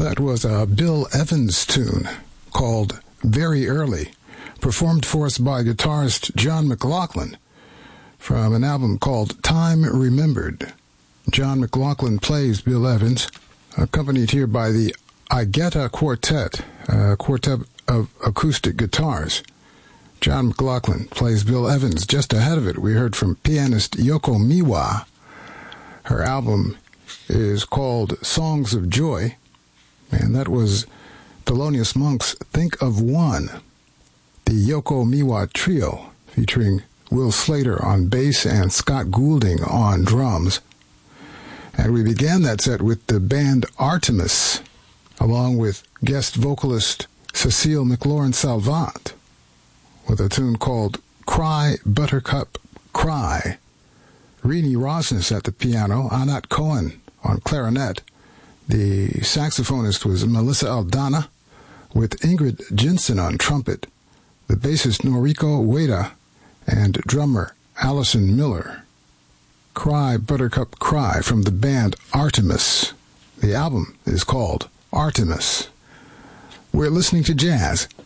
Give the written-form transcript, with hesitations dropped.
That was a Bill Evans tune called Very Early, performed for us by guitarist John McLaughlin from an album called Time Remembered. John McLaughlin plays Bill Evans, accompanied here by the Igetta Quartet, a quartet of acoustic guitars. John McLaughlin plays Bill Evans. Just ahead of it, we heard from pianist Yoko Miwa. Her album is called Songs of Joy, and that was Thelonious Monk's Think of One, the Yoko Miwa Trio, featuring Will Slater on bass and Scott Goulding on drums. And we began that set with the band Artemis, along with guest vocalist Cecile McLaurin-Salvant, with a tune called Cry, Buttercup, Cry. Rini Rosnes at the piano, Anat Cohen on clarinet. The saxophonist was Melissa Aldana, with Ingrid Jensen on trumpet, the bassist Noriko Ueda, and drummer Allison Miller. Cry, Buttercup, Cry from the band Artemis. The album is called Artemis. We're listening to jazz